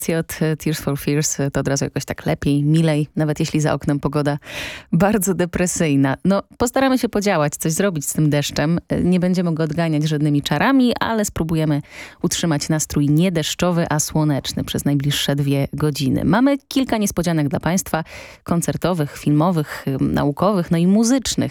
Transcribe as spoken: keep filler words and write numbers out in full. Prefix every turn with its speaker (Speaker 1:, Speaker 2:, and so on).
Speaker 1: Od Tears for Fears to od razu jakoś tak lepiej, milej, nawet jeśli za oknem pogoda bardzo depresyjna. No, postaramy się podziałać, coś zrobić z tym deszczem. Nie będziemy go odganiać żadnymi czarami, ale spróbujemy utrzymać nastrój nie deszczowy, a słoneczny przez najbliższe dwie godziny. Mamy kilka niespodzianek dla Państwa, koncertowych, filmowych, naukowych, no i muzycznych.